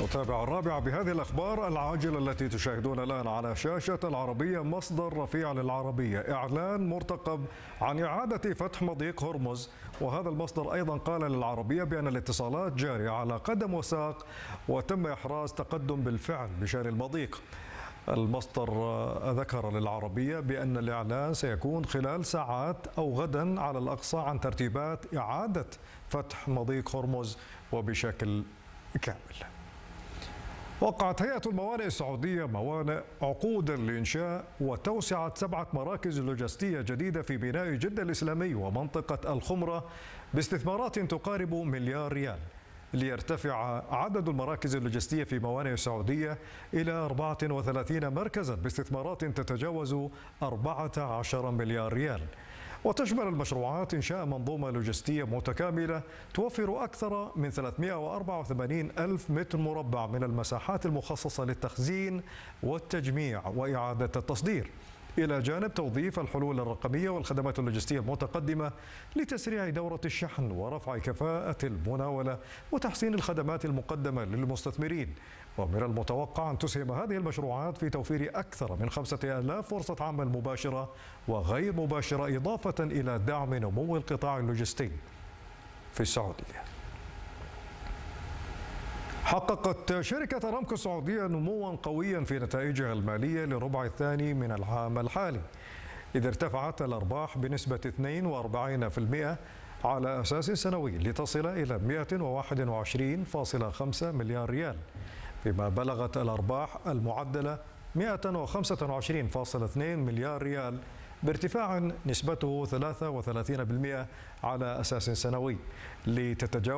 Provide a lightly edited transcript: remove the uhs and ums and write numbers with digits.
نتابع الرابعة بهذه الأخبار العاجلة التي تشاهدون الآن على شاشة العربية. مصدر رفيع للعربية: إعلان مرتقب عن إعادة فتح مضيق هرمز. وهذا المصدر أيضا قال للعربية بأن الاتصالات جارية على قدم وساق وتم إحراز تقدم بالفعل بشأن المضيق. المصدر ذكر للعربية بأن الإعلان سيكون خلال ساعات أو غدا على الأقصى عن ترتيبات إعادة فتح مضيق هرمز وبشكل كامل. وقعت هيئة الموانئ السعودية موانئ عقودا لإنشاء وتوسعة 7 مراكز لوجستية جديدة في ميناء جدة الإسلامي ومنطقة الخمرة باستثمارات تقارب مليار ريال، ليرتفع عدد المراكز اللوجستية في موانئ السعودية إلى 34 مركزا باستثمارات تتجاوز 14 مليار ريال. وتشمل المشروعات إنشاء منظومة لوجستية متكاملة توفر أكثر من 384 ألف متر مربع من المساحات المخصصة للتخزين والتجميع وإعادة التصدير، إلى جانب توظيف الحلول الرقمية والخدمات اللوجستية المتقدمة لتسريع دورة الشحن ورفع كفاءة المناولة وتحسين الخدمات المقدمة للمستثمرين. ومن المتوقع أن تسهم هذه المشروعات في توفير أكثر من 5000 فرصة عمل مباشرة وغير مباشرة، إضافة إلى دعم نمو القطاع اللوجستي في السعودية. حققت شركة أرامكو السعودية نموا قويا في نتائجها المالية للربع الثاني من العام الحالي، إذ ارتفعت الأرباح بنسبة 42% على أساس سنوي لتصل إلى 121.5 مليار ريال، فيما بلغت الأرباح المعدلة 125.2 مليار ريال بارتفاع نسبته 33% على أساس سنوي، لتتجاوز